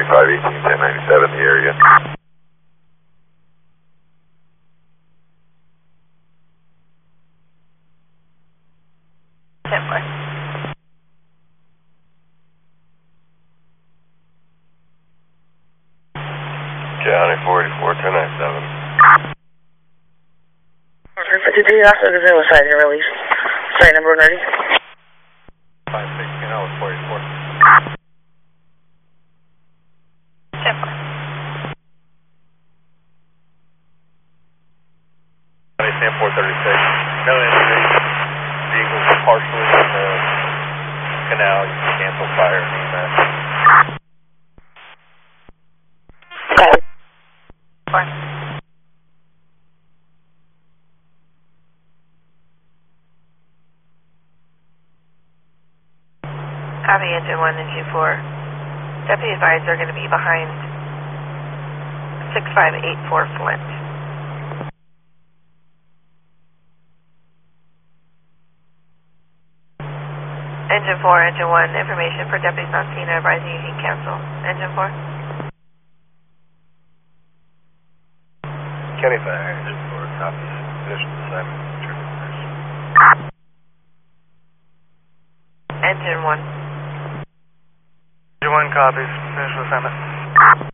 2518, 1097, the area. County 44, 1097. 53, also the Zulu side here, release. Site number ready. 516, I was 44. 10-4. County 436, no injuries. Vehicles are partially in the canal. You can cancel fire and EMS. Okay. Fine. Copy, engine 1, engine 4. Deputy advised they're going to be behind 6584 Flint. Engine 4, engine 1, information for deputies on scene advising you can cancel. Engine 4. County Fire, engine 4, copy. Position assignment. Engine 1. Engine 1 copies. Finish assignment.